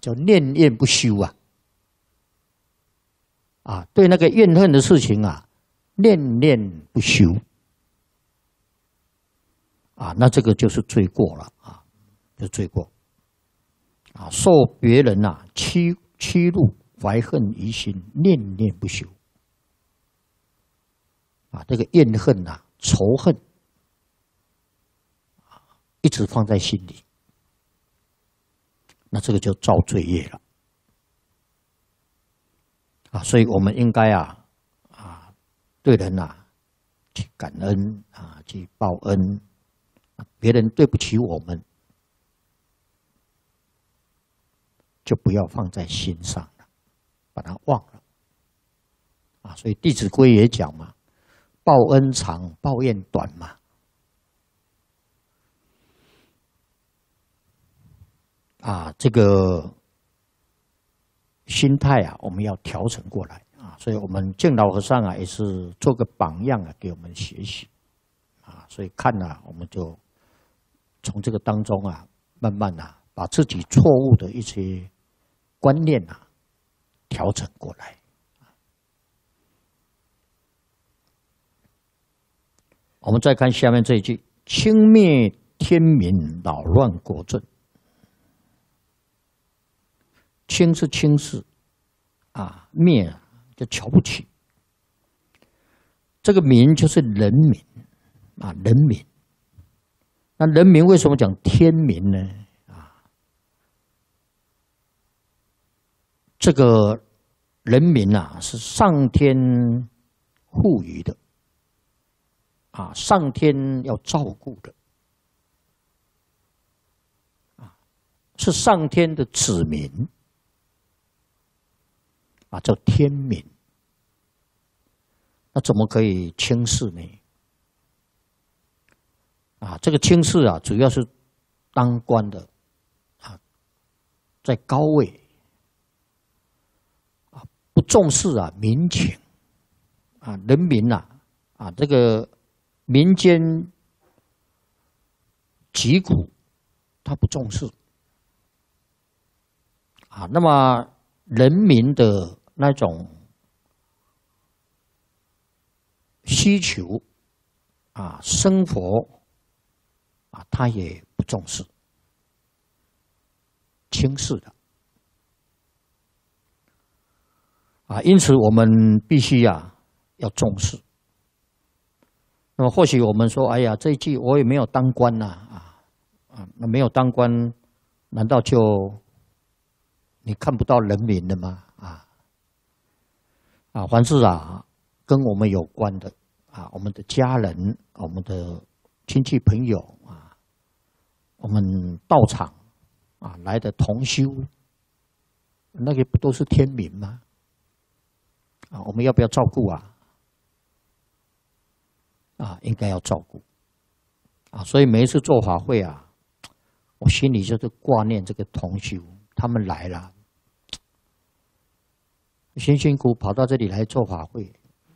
叫念念不休啊。对那个怨恨的事情啊，念念不休那这个就是罪过了就罪过受别人欺辱，怀恨于心，念念不休这个怨恨仇恨一直放在心里，那这个就造罪业了所以我们应该对人去感恩去报恩，别人对不起我们，就不要放在心上了，把它忘了所以《弟子规》也讲嘛，报恩长，报怨短嘛。这个心态我们要调整过来所以我们敬老和尚也是做个榜样给我们学习所以看我们就从这个当中慢慢把自己错误的一些观念调整过来。我们再看下面这一句：轻蔑天民，扰乱国政。轻是轻视蔑就瞧不起。这个民就是人民人民。那人民为什么讲天民呢？这个人民是上天赋予的上天要照顾的是上天的子民叫天民。那怎么可以轻视呢？这个轻视主要是当官的在高位不重视民情人民这个民间疾苦他不重视那么人民的那种需求生活他也不重视，轻视的因此我们必须要重视。那么或许我们说，哎呀，这一句我也没有当官那没有当官，难道就你看不到人民了吗？凡是跟我们有关的我们的家人，我们的亲戚朋友我们道场来的同修，那个不都是天民吗？我们要不要照顾应该要照顾所以每一次做法会我心里就是挂念这个同修，他们来了，辛辛苦跑到这里来做法会，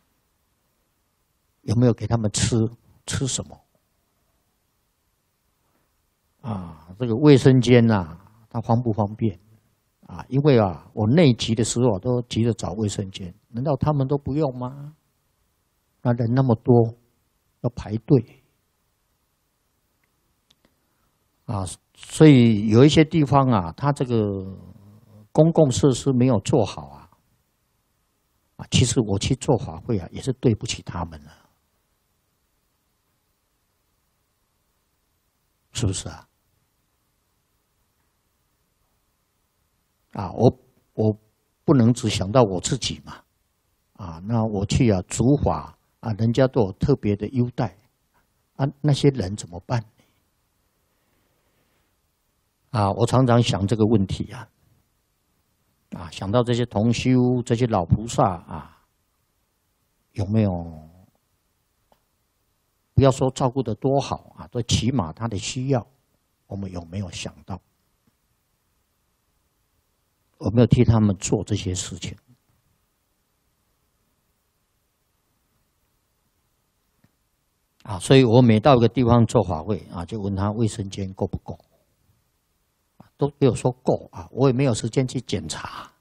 有没有给他们吃什么这个卫生间它方不方便因为我内急的时候都急着找卫生间，难道他们都不用吗？那人那么多要排队所以有一些地方它这个公共设施没有做好其实我去做法会也是对不起他们了，是不是我不能只想到我自己嘛那我去主法人家都有特别的优待那些人怎么办我常常想这个问题想到这些同修，这些老菩萨有没有不要说照顾得多好都起码他的需要，我们有没有想到？有没有替他们做这些事情？所以我每到一个地方做法会就问他卫生间够不够都没有说够啊，我也没有时间去检查。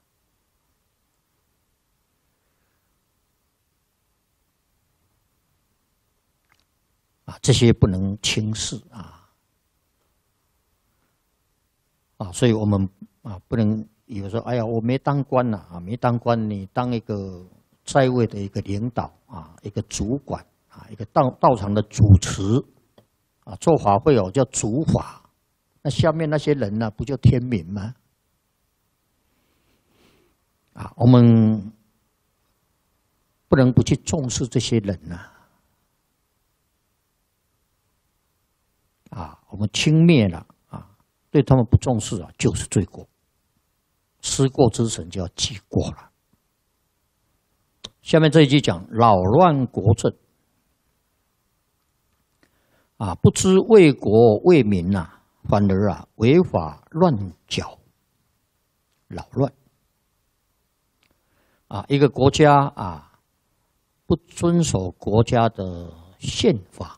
啊，这些不能轻视啊！啊，所以我们啊不能以为说，哎呀，我没当官呐啊，没当官，你当一个在位的一个领导啊，一个主管啊，一个道场的主持啊，做法会有叫主法，那下面那些人呢，不就天民吗？啊，我们不能不去重视这些人呐。啊，我们轻蔑了啊，对他们不重视啊，就是罪过。失过之臣就要记过了。下面这一句讲扰乱国政啊，不知为国为民呐，反而啊违法乱缴，扰乱啊，一个国家啊不遵守国家的宪法。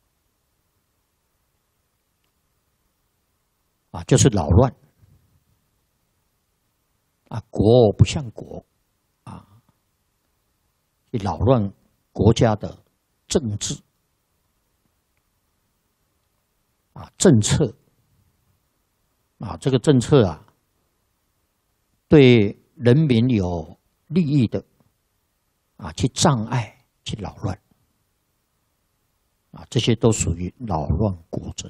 啊，就是扰乱啊，国不像国啊，去扰乱国家的政治啊政策啊，这个政策啊，对人民有利益的啊，去障碍、去扰乱啊，这些都属于扰乱国政。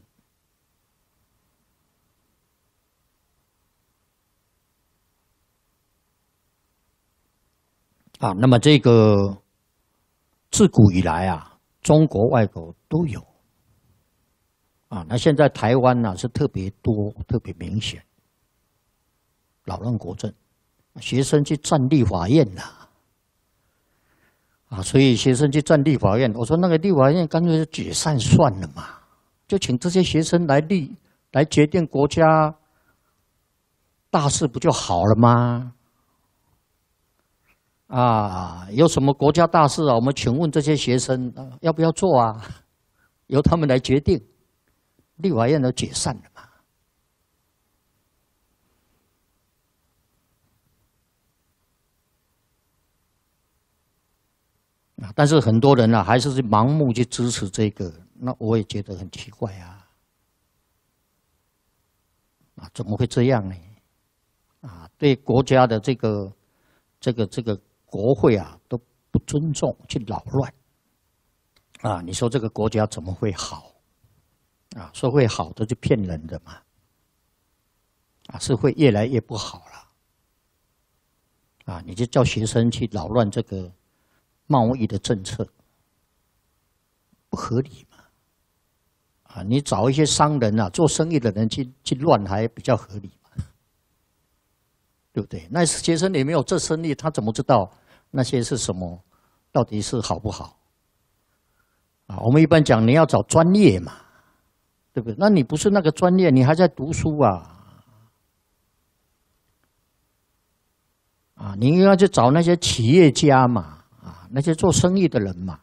啊，那么这个自古以来啊，中国外国都有啊。那现在台湾呢是特别多、特别明显，扰乱国政，学生去占立法院呐，啊，所以学生去占立法院，我说那个立法院干脆就解散算了嘛，就请这些学生来决定国家大事，不就好了吗？啊，有什么国家大事啊？我们请问这些学生要不要做啊？由他们来决定。立法院都解散了嘛。啊，但是很多人呢，还是盲目去支持这个，那我也觉得很奇怪啊。啊，怎么会这样呢？啊，对国家的这个国会啊都不尊重，去扰乱啊！你说这个国家怎么会好啊？说会好的就骗人的嘛！啊，是会越来越不好了啊！你就叫学生去扰乱这个贸易的政策，不合理嘛！啊，你找一些商人啊，做生意的人去乱，还比较合理嘛？对不对？那学生也没有做生意，他怎么知道那些是什么，到底是好不好？啊，我们一般讲你要找专业嘛，对不对？那你不是那个专业，你还在读书啊？啊，你应该去找那些企业家嘛，啊，那些做生意的人嘛，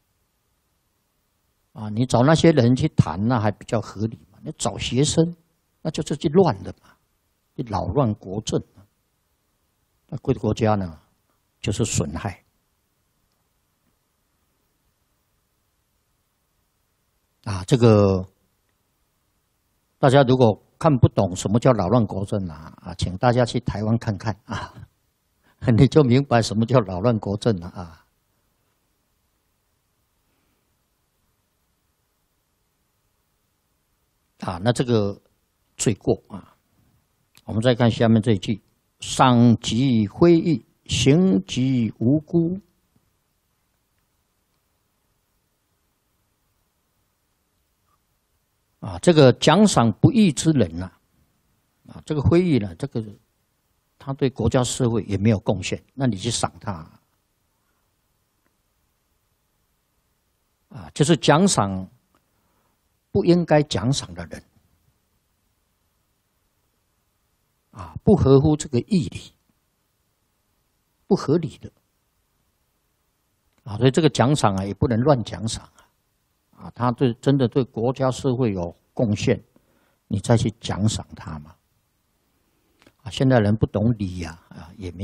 啊，你找那些人去谈，那还比较合理嘛。你找学生，那就是去乱的嘛，去扰乱国政。那对国家呢，就是损害。啊，这个大家如果看不懂什么叫扰乱国政啊，请大家去台湾看看啊，你就明白什么叫扰乱国政了啊。啊，那这个罪过啊，我们再看下面这一句：赏及非义，刑及无辜。啊，这个奖赏不义之人呐，啊，这个非义呢，这个他对国家社会也没有贡献，那你去赏他，啊，就是奖赏不应该奖赏的人，啊，不合乎这个义理，不合理的，啊，所以这个奖赏啊，也不能乱奖赏啊。啊，他真的对国家社会有贡献，你再去奖赏他嘛。 现在人不懂礼呀，也没